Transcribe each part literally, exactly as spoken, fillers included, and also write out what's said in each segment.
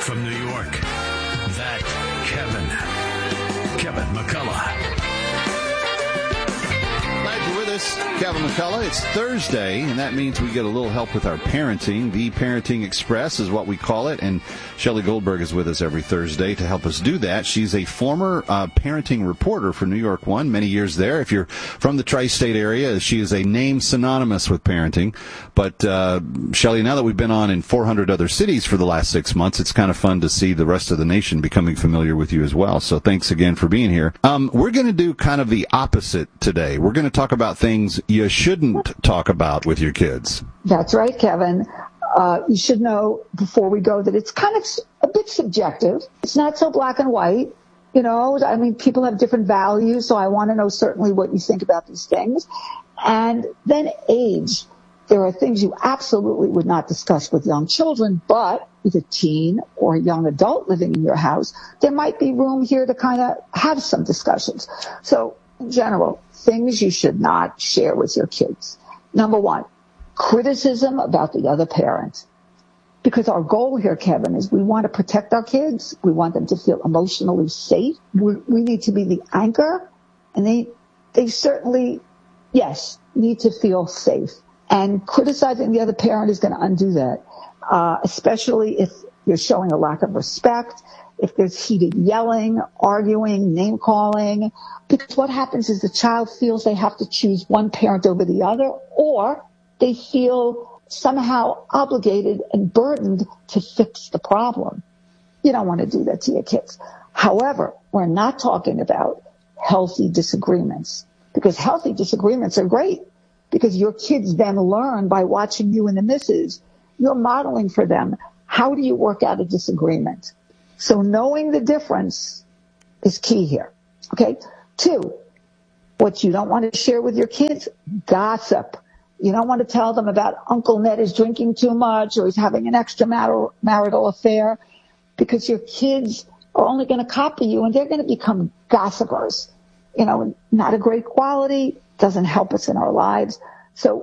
from New York, that Kevin. Kevin McCullough. Glad you're with us, Kevin McCullough. It's Thursday, and that means we get a little help with our parenting. The Parenting Express is what we call it, and Shelley Goldberg is with us every Thursday to help us do that. She's a former uh, parenting reporter for New York One, many years there. If you're from the tri-state area, she is a name synonymous with parenting. But, uh, Shelley, now that we've been on in four hundred other cities for the last six months, it's kind of fun to see the rest of the nation becoming familiar with you as well. So thanks again for being here. Um, we're going to do kind of the opposite today. We're going to talk about things you shouldn't talk about with your kids. That's right, Kevin. Uh, you should know before we go that it's kind of a bit subjective. It's not so black and white. You know, I mean, people have different values, so I want to know certainly what you think about these things. And then age. There are things you absolutely would not discuss with young children, but with a teen or a young adult living in your house, there might be room here to kind of have some discussions. So, in general, things you should not share with your kids. Number one, criticism about the other parent. Because our goal here, Kevin, is we want to protect our kids. We want them to feel emotionally safe. We, we need to be the anchor. And they, they certainly, yes, need to feel safe. And criticizing the other parent is going to undo that, uh, especially if you're showing a lack of respect, if there's heated yelling, arguing, name-calling. Because what happens is the child feels they have to choose one parent over the other, or they feel somehow obligated and burdened to fix the problem. You don't want to do that to your kids. However, we're not talking about healthy disagreements, because healthy disagreements are great, because your kids then learn by watching you and the missus. You're modeling for them. How do you work out a disagreement? So knowing the difference is key here. Okay. Two, what you don't want to share with your kids, gossip. You don't want to tell them about Uncle Ned is drinking too much or he's having an extramarital marital affair, because your kids are only going to copy you and they're going to become gossipers. You know, not a great quality, doesn't help us in our lives. So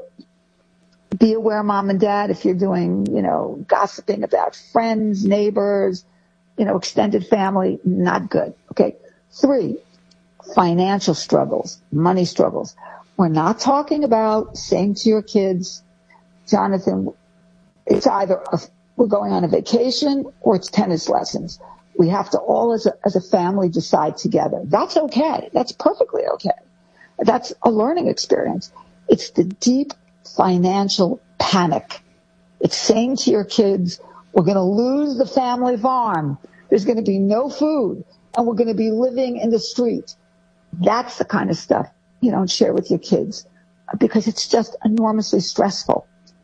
be aware, mom and dad, if you're doing, you know, gossiping about friends, neighbors, you know, extended family, not good. Okay. Three, financial struggles, money struggles. We're not talking about saying to your kids, Jonathan, it's either a, we're going on a vacation or it's tennis lessons. We have to all as a, as a family decide together. That's okay. That's perfectly okay. That's a learning experience. It's the deep financial panic. It's saying to your kids, we're going to lose the family farm. There's going to be no food, and we're going to be living in the street. That's the kind of stuff you don't share with your kids, because it's just enormously stressful.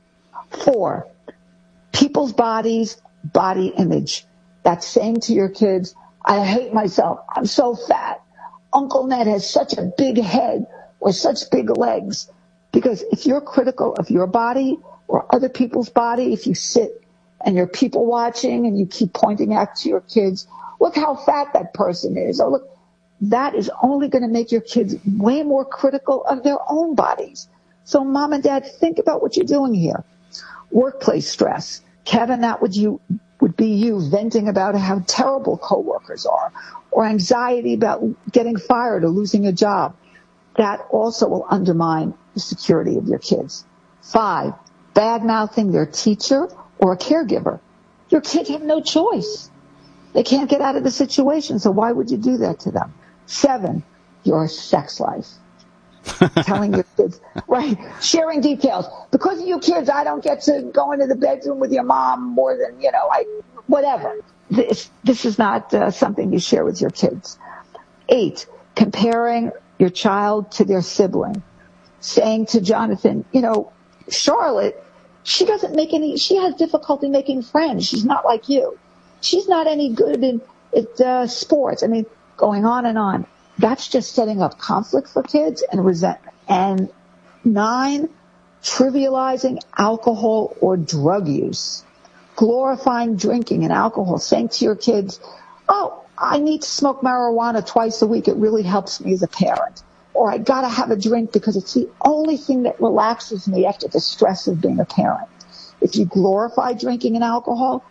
Four, people's bodies, body image. That's saying to your kids, I hate myself. I'm so fat. Uncle Ned has such a big head or such big legs. Because if you're critical of your body or other people's body, if you sit and you're people watching and you keep pointing out to your kids, look how fat that person is, or look, that is only going to make your kids way more critical of their own bodies. So mom and dad, think about what you're doing here. Workplace stress. Kevin, that would you would be you venting about how terrible coworkers are, or anxiety about getting fired or losing a job. That also will undermine the security of your kids. Five, bad-mouthing their teacher or a caregiver. Your kids have no choice. They can't get out of the situation, so why would you do that to them? Seven, your sex life. Telling your kids, right, sharing details. Because of you kids, I don't get to go into the bedroom with your mom more than, you know, I, whatever. This, this is not uh, something you share with your kids. Eight, comparing your child to their sibling. Saying to Jonathan, you know, Charlotte, she doesn't make any, she has difficulty making friends. She's not like you. She's not any good in at, uh, sports. I mean, going on and on. That's just setting up conflict for kids and resentment. And nine, trivializing alcohol or drug use. Glorifying drinking and alcohol. Saying to your kids, oh, I need to smoke marijuana twice a week. It really helps me as a parent. Or I gotta have a drink because it's the only thing that relaxes me after the stress of being a parent. If you glorify drinking and alcohol,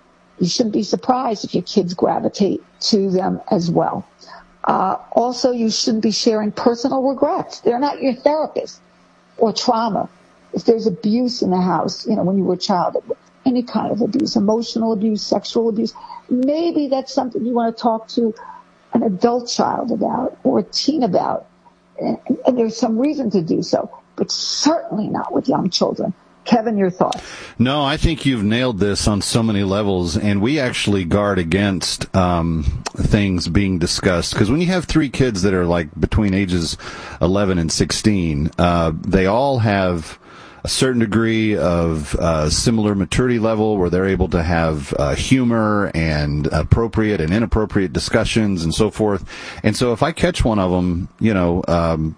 you shouldn't be surprised if your kids gravitate to them as well. Uh, also, you shouldn't be sharing personal regrets. They're not your therapist. Or trauma. If there's abuse in the house, you know, when you were a child, any kind of abuse, emotional abuse, sexual abuse, maybe that's something you want to talk to an adult child about or a teen about. And, and there's some reason to do so, but certainly not with young children. Kevin, your thoughts? No, I think you've nailed this on so many levels, and we actually guard against um, things being discussed. Because when you have three kids that are like between ages eleven and sixteen, uh, they all have a certain degree of uh, similar maturity level where they're able to have uh, humor and appropriate and inappropriate discussions and so forth. And so if I catch one of them, you know, um,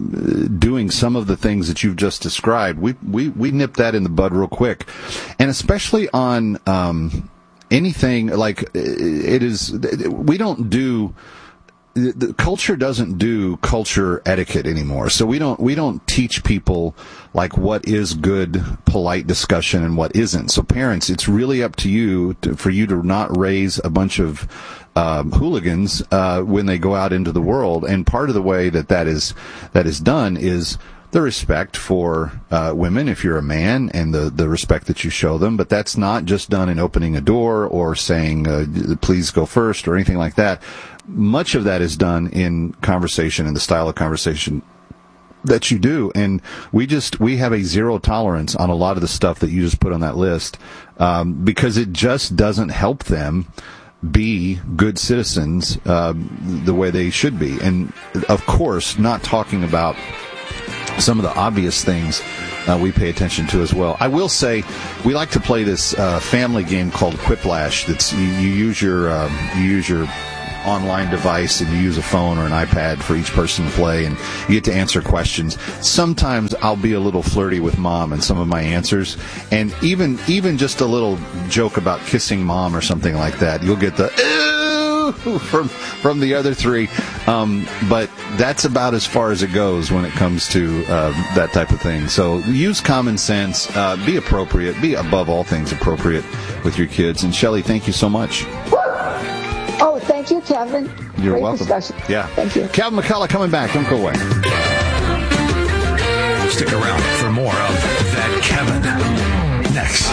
doing some of the things that you've just described, we, we, we nip that in the bud real quick. And especially on um, anything like it is, we don't do the culture doesn't do culture etiquette anymore. So we don't, we don't teach people like what is good, polite discussion and what isn't. So parents, it's really up to you to, for you to not raise a bunch of um, hooligans uh, when they go out into the world. And part of the way that that is, that is done is the respect for uh, women if you're a man and the, the respect that you show them. But that's not just done in opening a door or saying, uh, please go first or anything like that. Much of that is done in conversation and the style of conversation that you do. And we just, we have a zero tolerance on a lot of the stuff that you just put on that list, um, because it just doesn't help them be good citizens, um, the way they should be. And of course, not talking about some of the obvious things uh, we pay attention to as well. I will say we like to play this uh, family game called Quiplash. That's you, you use your um, you use your online device and you use a phone or an iPad for each person to play, and you get to answer questions. Sometimes I'll be a little flirty with mom in some of my answers, and even even just a little joke about kissing mom or something like that, you'll get the ooh from from the other three. Um, but that's about as far as it goes when it comes to uh, that type of thing. So use common sense, uh, be appropriate, be above all things appropriate with your kids. And Shelley, thank you so much. Oh, thank you, Kevin. You're Great welcome. Discussion. Yeah. Thank you. Kevin McCullough coming back. Don't go away. Stick around for more of That Kevin next.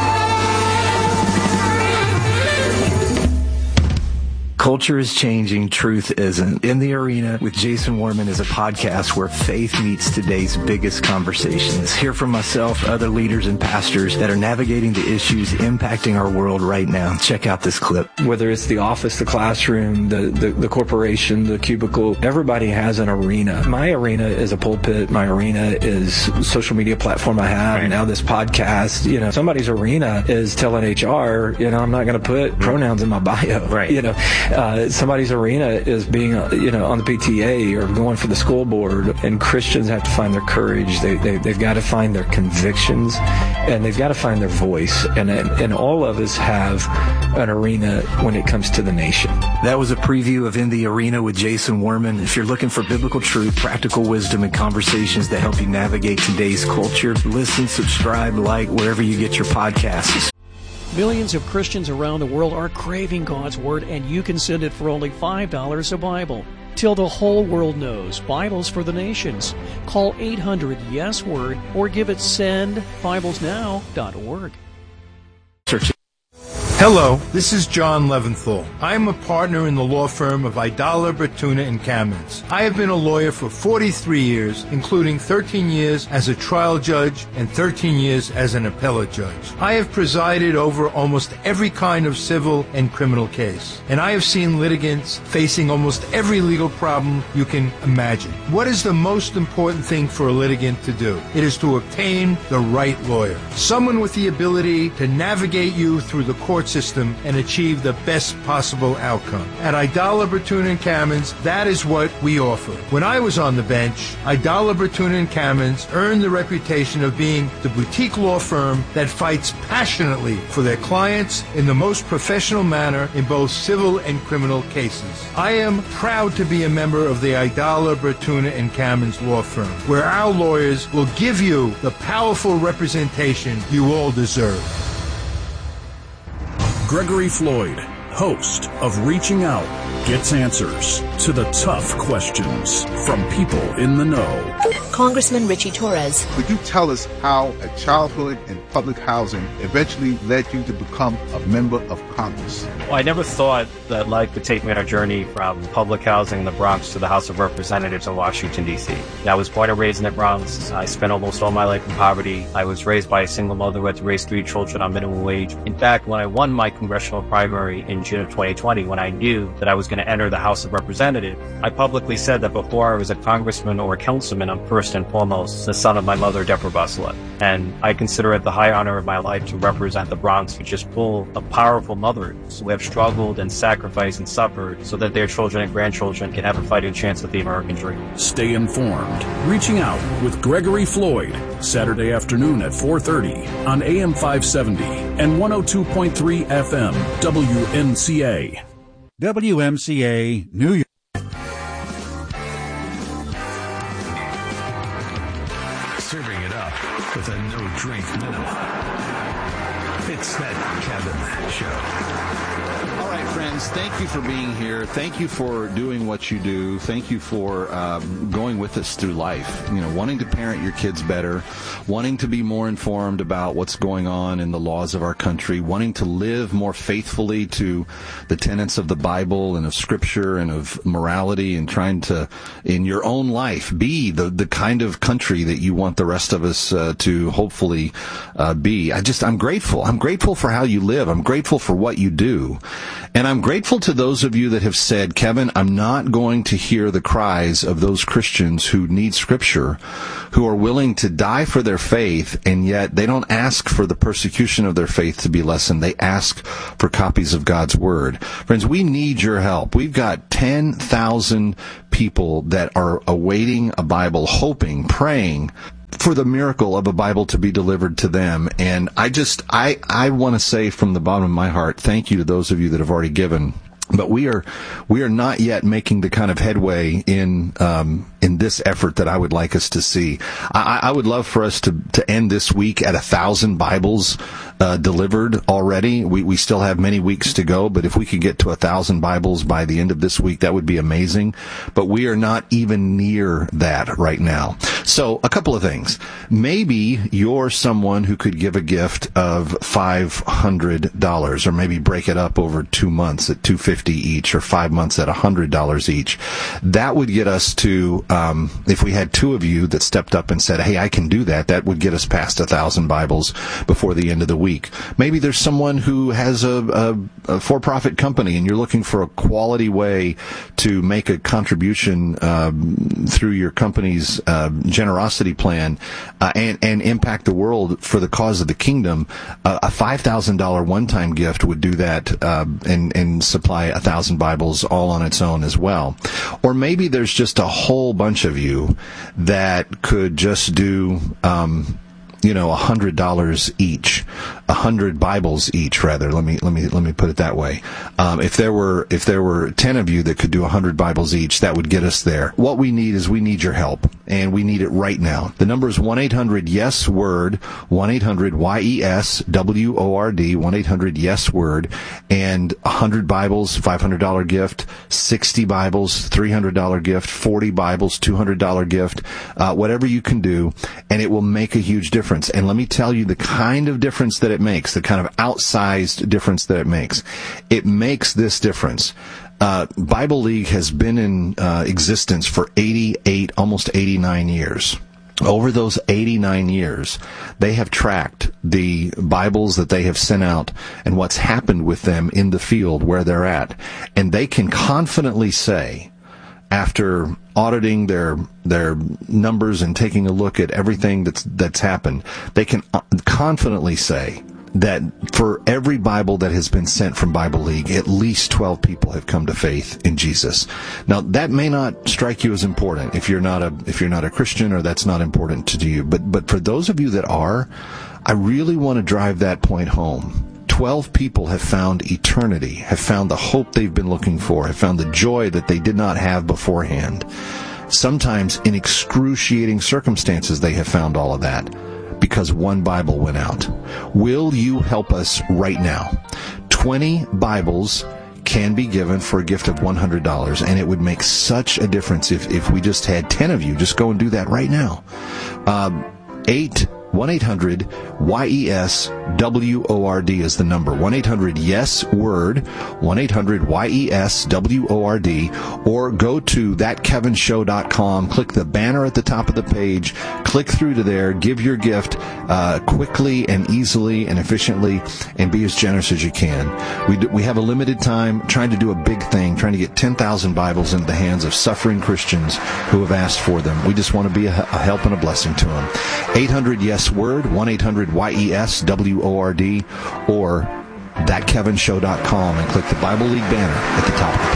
Culture is changing, truth isn't. In the Arena with Jason Warman is a podcast where faith meets today's biggest conversations. Hear from myself, other leaders and pastors that are navigating the issues impacting our world right now. Check out this clip. Whether it's the office, the classroom, the, the, the corporation, the cubicle, everybody has an arena. My arena is a pulpit. My arena is social media platform I have. Right. Now this podcast, you know, somebody's arena is telling H R, you know, I'm not going to put pronouns in my bio. Right. You know, Uh, somebody's arena is being, uh, you know, on the P T A or going for the school board. And Christians have to find their courage. They, they, they've got to find their convictions, and they've got to find their voice. And, and, and all of us have an arena when it comes to the nation. That was a preview of In the Arena with Jason Warman. If you're looking for biblical truth, practical wisdom, and conversations that help you navigate today's culture, listen, subscribe, like, wherever you get your podcasts. Millions of Christians around the world are craving God's Word, and you can send it for only five dollars a Bible. Till the whole world knows, Bibles for the Nations. Call eight hundred yes word or give it send bibles now dot org. Hello, this is John Leventhal. I am a partner in the law firm of Aidala, Bertuna and Kamins. I have been a lawyer for forty-three years, including thirteen years as a trial judge and thirteen years as an appellate judge. I have presided over almost every kind of civil and criminal case, and I have seen litigants facing almost every legal problem you can imagine. What is the most important thing for a litigant to do? It is to obtain the right lawyer, someone with the ability to navigate you through the court system and achieve the best possible outcome. At Aidala, Bertuna and Kamins, that is what we offer. When I was on the bench, Aidala, Bertuna and Kamins earned the reputation of being the boutique law firm that fights passionately for their clients in the most professional manner in both civil and criminal cases. I am proud to be a member of the Aidala, Bertuna and Kamins law firm, where our lawyers will give you the powerful representation you all deserve. Gregory Floyd, host of Reaching Out, gets answers to the tough questions from people in the know. Congressman Richie Torres. Could you tell us how a childhood in public housing eventually led you to become a member of Congress? Well, I never thought that life would take me on a journey from public housing in the Bronx to the House of Representatives in Washington, D C. I was born and raised in the Bronx. I spent almost all my life in poverty. I was raised by a single mother who had to raise three children on minimum wage. In fact, when I won my congressional primary in June of twenty twenty, when I knew that I was going to enter the House of Representatives, I publicly said that before I was a congressman or a councilman, I'm first and foremost the son of my mother, Deborah Busselett. And I consider it the high honor of my life to represent the Bronx, which is full of powerful mothers who have struggled and sacrificed and suffered so that their children and grandchildren can have a fighting chance at the American dream. Stay informed. Reaching Out with Gregory Floyd, Saturday afternoon at four thirty on A M five seventy and one oh two point three F M, W N C A. W M C A, New York. Serving it up with a no-drink minimum. It's that Kevin Show. All right, friends, thank you for being here. Thank you for doing what you do. Thank you for um, going with us through life. You know, wanting to parent your kids better, wanting to be more informed about what's going on in the laws of our country, wanting to live more faithfully to the tenets of the Bible and of Scripture and of morality, and trying to, in your own life, be the, the kind of country that you want the rest of us uh, to hopefully uh, be. I just, I'm grateful. I'm grateful for how you live. I'm grateful for what you do. And I'm grateful to those of you that have said, Kevin, I'm not going to hear the cries of those Christians who need Scripture, who are willing to die for their faith, and yet they don't ask for the persecution of their faith to be lessened. They ask for copies of God's Word. Friends, we need your help. We've got ten thousand people that are awaiting a Bible, hoping, praying for the miracle of a Bible to be delivered to them. And I just, I, I want to say from the bottom of my heart, thank you to those of you that have already given. But we are, we are not yet making the kind of headway in, um, in this effort that I would like us to see. I, I would love for us to, to end this week at a thousand Bibles, uh, delivered already. We, we still have many weeks to go, but if we could get to a thousand Bibles by the end of this week, that would be amazing. But we are not even near that right now. So a couple of things. Maybe you're someone who could give a gift of five hundred dollars, or maybe break it up over two months at two hundred fifty dollars each, or five months at one hundred dollars each. That would get us to, um, if we had two of you that stepped up and said, hey, I can do that, that would get us past a thousand Bibles before the end of the week. Maybe there's someone who has a, a, a for-profit company and you're looking for a quality way to make a contribution um, through your company's uh, generosity plan uh, and, and impact the world for the cause of the kingdom. Uh, a five thousand dollars one-time gift would do that uh, and, and supply a thousand Bibles all on its own as well. Or maybe there's just a whole bunch of you that could just do, um, you know, a hundred dollars each, a hundred Bibles each, rather. Let me let me let me put it that way. Um, if there were if there were ten of you that could do a hundred Bibles each, that would get us there. What we need is we need your help, and we need it right now. The number is one eight hundred yes word, one eight hundred Y E S W O R D, one eight hundred yes word, and a hundred Bibles, five hundred dollar gift, sixty Bibles, three hundred dollar gift, forty Bibles, two hundred dollar gift, uh, whatever you can do, and it will make a huge difference. And let me tell you the kind of difference that it makes, the kind of outsized difference that it makes. It makes this difference. Uh, Bible League has been in uh, existence for eighty-eight, almost eighty-nine years. Over those eighty-nine years, they have tracked the Bibles that they have sent out and what's happened with them in the field where they're at. And they can confidently say, after auditing their their numbers and taking a look at everything that's that's happened, they can confidently say that for every Bible that has been sent from Bible League, at least twelve people have come to faith in Jesus. Now, that may not strike you as important if you're not a if you're not a Christian, or that's not important to you. But but for those of you that are, I really want to drive that point home. Twelve people have found eternity, have found the hope they've been looking for, have found the joy that they did not have beforehand. Sometimes in excruciating circumstances they have found all of that because one Bible went out. Will you help us right now? twenty Bibles can be given for a gift of one hundred dollars, and it would make such a difference if, if we just had ten of you. Just go and do that right now. Um, eight one eight hundred Y E S W O R D is the number. one eight hundred yes word, one eight hundred Y E S W O R D, or go to that kevin show dot com, click the banner at the top of the page, click through to there, give your gift uh, quickly and easily and efficiently, and be as generous as you can. We, do, we have a limited time trying to do a big thing, trying to get ten thousand Bibles into the hands of suffering Christians who have asked for them. We just want to be a, a help and a blessing to them. eight hundred yes word, one eight hundred Y E S W O R D, or that kevin show dot com, and click the Bible League banner at the top of the page.